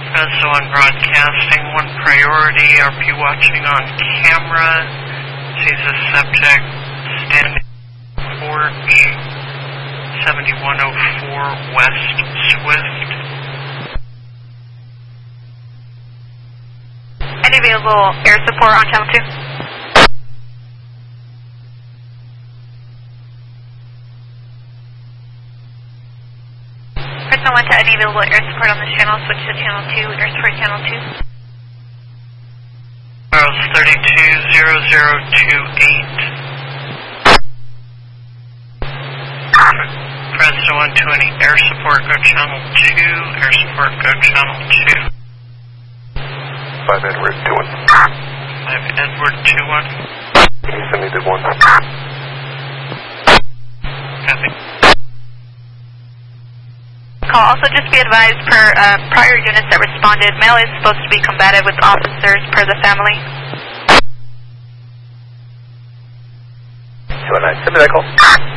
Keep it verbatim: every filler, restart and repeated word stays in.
Presto on broadcasting, one priority, R P watching on camera, sees a subject standing on the porch, seventy-one oh four West Swift. Any available air support on channel two? Presto one to any available air support on this channel, switch to channel two, air support channel two. Charles thirty-two zero zero two eight. Presto one to any air support, go channel two, air support, go channel two. five Edward two one. five Edward two one. Can you send me the one? Copy. Call. Also just be advised per uh, prior units that responded, male is supposed to be combative with officers per the family. two one nine, send me that call.